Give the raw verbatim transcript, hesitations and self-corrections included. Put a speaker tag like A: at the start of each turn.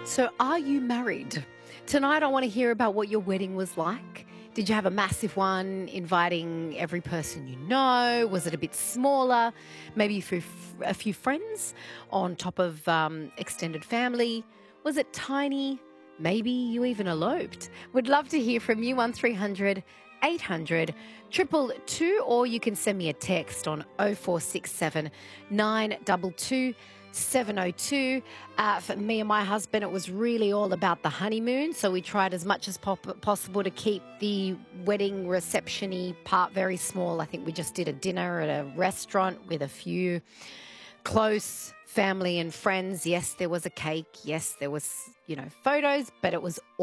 A: So, are you married? Tonight, I want to hear about what your wedding was like. Did you have a massive one inviting every person you know? Was it a bit smaller? Maybe a few, a few friends on top of um, extended family? Was it tiny? Maybe you even eloped. Would love to hear from you on three hundred, eight hundred, two two two, or you can send me a text on oh four six seven, nine two two, seven oh two. Uh, for me and my husband, it was really all about the honeymoon, so we tried as much as pop- possible to keep the wedding reception-y part very small. I think we just did a dinner at a restaurant with a few close family and friends. Yes, there was a cake. Yes, there was, you know, photos, but it was